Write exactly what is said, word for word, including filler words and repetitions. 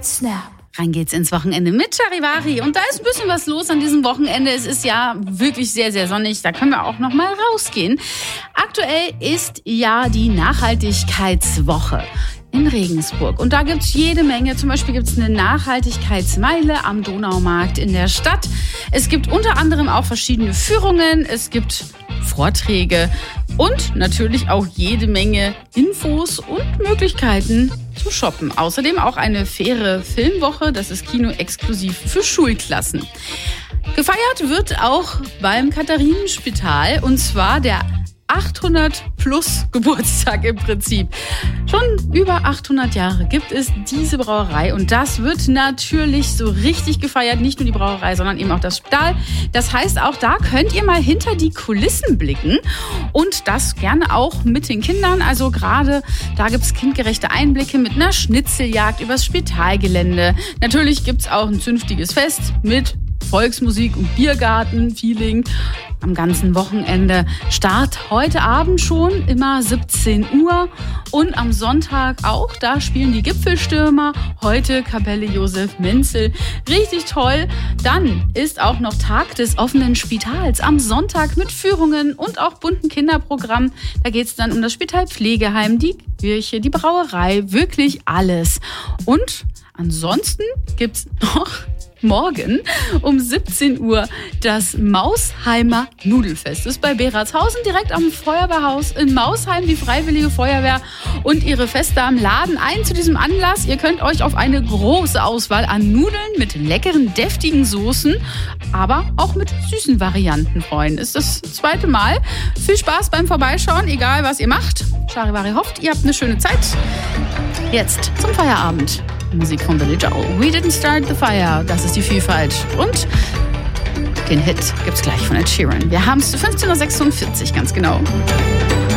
Snap. Rein geht's ins Wochenende mit Charivari. Und da ist ein bisschen was los an diesem Wochenende. Es ist ja wirklich sehr, sehr sonnig. Da können wir auch noch mal rausgehen. Aktuell ist ja die Nachhaltigkeitswoche in Regensburg. Und da gibt's jede Menge. Zum Beispiel gibt's eine Nachhaltigkeitsmeile am Donaumarkt in der Stadt. Es gibt unter anderem auch verschiedene Führungen. Es gibt Vorträge und natürlich auch jede Menge Infos und Möglichkeiten zu shoppen. Außerdem auch eine faire Filmwoche. Das ist Kino exklusiv für Schulklassen. Gefeiert wird auch beim Katharinenspital, und zwar der achthundert plus Geburtstag im Prinzip. Schon über achthundert Jahre gibt es diese Brauerei und das wird natürlich so richtig gefeiert. Nicht nur die Brauerei, sondern eben auch das Spital. Das heißt, auch da könnt ihr mal hinter die Kulissen blicken und das gerne auch mit den Kindern. Also gerade da gibt es kindgerechte Einblicke mit einer Schnitzeljagd übers Spitalgelände. Natürlich gibt es auch ein zünftiges Fest mit Volksmusik und Biergarten-Feeling am ganzen Wochenende. Start heute Abend schon, immer siebzehn Uhr. Und am Sonntag auch, da spielen die Gipfelstürmer. Heute Kapelle Josef Menzel. Richtig toll. Dann ist auch noch Tag des offenen Spitals am Sonntag mit Führungen und auch bunten Kinderprogramm. Da geht es dann um das Spitalpflegeheim, die Kirche, die Brauerei, wirklich alles. Und ansonsten gibt's noch morgen um siebzehn Uhr das Mausheimer Nudelfest. Das ist bei Beratshausen direkt am Feuerwehrhaus in Mausheim. Die Freiwillige Feuerwehr und ihre Festdamen laden ein zu diesem Anlass. Ihr könnt euch auf eine große Auswahl an Nudeln mit leckeren, deftigen Soßen, aber auch mit süßen Varianten freuen. Ist das zweite Mal. Viel Spaß beim Vorbeischauen, egal was ihr macht. Charivari hofft, ihr habt eine schöne Zeit. Jetzt zum Feierabend. Musik von Billy Joel. We didn't start the fire. Das ist die Vielfalt. Und den Hit gibt's gleich von Ed Sheeran. Wir haben es fünfzehn Uhr sechsundvierzig, ganz genau.